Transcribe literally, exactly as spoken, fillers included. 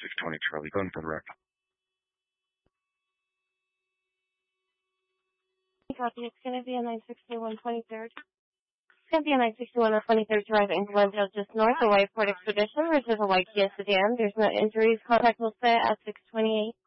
six twenty Charlie, going for the wreck. Copy. It's going to be a nine sixty-one twenty-third. It's going to be a nine sixty-one or twenty-third Drive in Glendale, just north of White Port Expedition, which is a white Kia sedan. There's no injuries. Contact will stay at six twenty-eight.